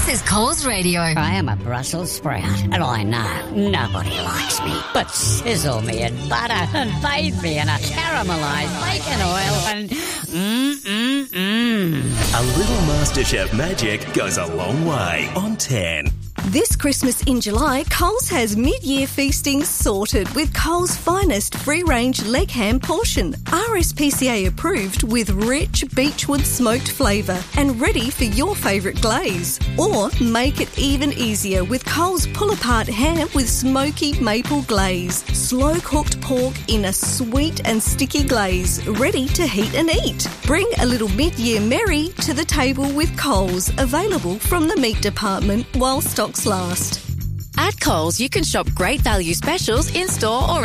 This is Coles Radio. I am a Brussels sprout, and I know nobody likes me. But sizzle me in butter and bathe me in a caramelised bacon oil and A little MasterChef magic goes a long way on 10. This Christmas in July, Coles has mid-year feasting sorted with Coles' finest free-range leg ham portion, RSPCA approved with rich beechwood smoked flavour and ready for your favourite glaze. Or make it even easier with Coles pull-apart ham with smoky maple glaze, slow-cooked pork in a sweet and sticky glaze, ready to heat and eat. Bring a little mid-year merry to the table with Coles, available from the meat department while stocks last. At Coles, you can shop great value specials in-store or